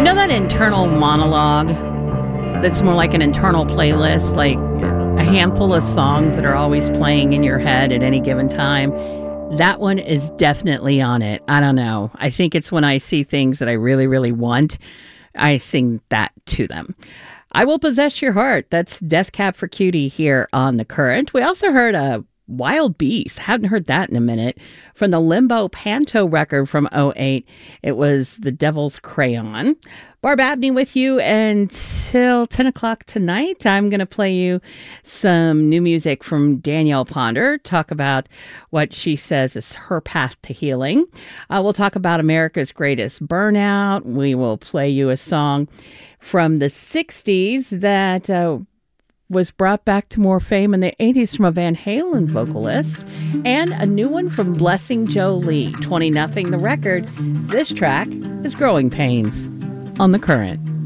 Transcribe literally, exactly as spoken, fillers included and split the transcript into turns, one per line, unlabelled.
know that internal monologue that's more like an internal playlist, like a handful of songs that are always playing in your head at any given time? That one is definitely on it. I don't know. I think it's when I see things that I really, really want, I sing that to them. I Will Possess Your Heart. That's Death Cab for Cutie here on The Current. We also heard a Wild Beast. Haven't heard that in a minute. From the Limbo Panto record from oh eight. It was The Devil's Crayon. Barb Abney with you until ten o'clock tonight. I'm going to play you some new music from Danielle Ponder. Talk about what she says is her path to healing. Uh, we'll talk about America's Greatest Burnout. We will play you a song from the sixties that uh, was brought back to more fame in the eighties from a Van Halen vocalist, and a new one from Blessing Jolie, twenty nothing the record. This track is Growing Pains on The Current.